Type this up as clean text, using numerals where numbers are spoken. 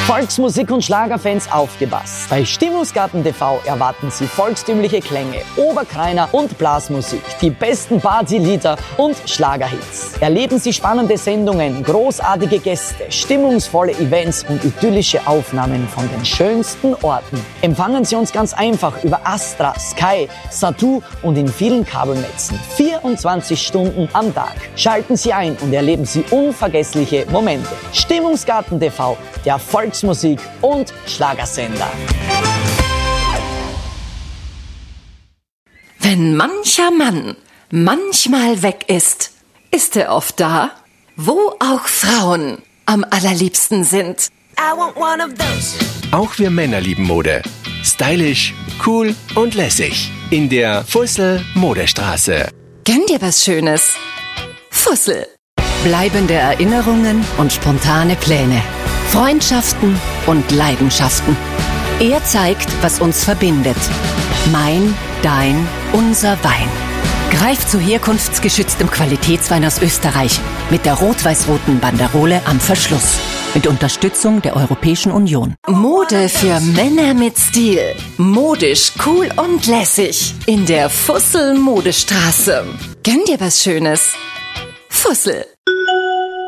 Volksmusik- und Schlagerfans, aufgepasst! Bei Stimmungsgarten TV erwarten Sie volkstümliche Klänge, Oberkreiner und Blasmusik, die besten Partylieder und Schlagerhits. Erleben Sie spannende Sendungen, großartige Gäste, stimmungsvolle Events und idyllische Aufnahmen von den schönsten Orten. Empfangen Sie uns ganz einfach über Astra, Sky, Satu und in vielen Kabelnetzen 24 Stunden am Tag. Schalten Sie ein und erleben Sie unvergessliche Momente. Stimmungsgarten TV, der Volksmusik- und Schlagersender. Wenn mancher Mann manchmal weg ist, ist er oft da, wo auch Frauen am allerliebsten sind. I want one of those. Auch wir Männer lieben Mode. Stylisch, cool und lässig. In der Fussel Modestraße. Gönn dir was Schönes. Fussel. Bleibende Erinnerungen und spontane Pläne. Freundschaften und Leidenschaften. Er zeigt, was uns verbindet. Mein, dein, unser Wein. Greif zu herkunftsgeschütztem Qualitätswein aus Österreich mit der rot-weiß-roten Banderole am Verschluss. Mit Unterstützung der Europäischen Union. Mode für Männer mit Stil. Modisch, cool und lässig. In der Fussel Modestraße. Gönn dir was Schönes. Fussel.